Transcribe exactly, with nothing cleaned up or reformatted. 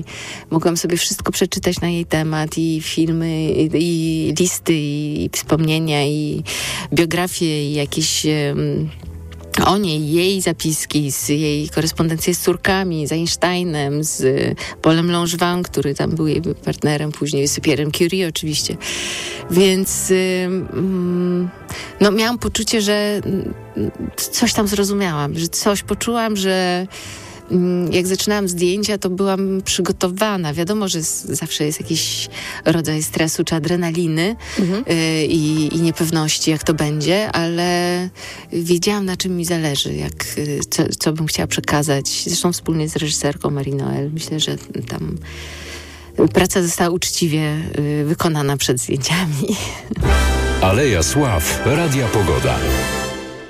Mogłam sobie wszystko przeczytać na jej temat, i filmy, i, i listy, i, i wspomnienia, i biografie, i jakieś... Um, o niej, jej zapiski, z jej korespondencję z córkami, z Einsteinem, z Paulem Langevin, który tam był jej partnerem, później z Pierre'em Curie oczywiście. Więc ym, no, miałam poczucie, że coś tam zrozumiałam, że coś poczułam, że jak zaczynałam zdjęcia, to byłam przygotowana. Wiadomo, że z, zawsze jest jakiś rodzaj stresu czy adrenaliny mhm. y, i, i niepewności, jak to będzie, ale wiedziałam, na czym mi zależy, jak, co, co bym chciała przekazać. Zresztą wspólnie z reżyserką Marie Noël. Myślę, że tam praca została uczciwie y, wykonana przed zdjęciami. Aleja Sław, Radia Pogoda.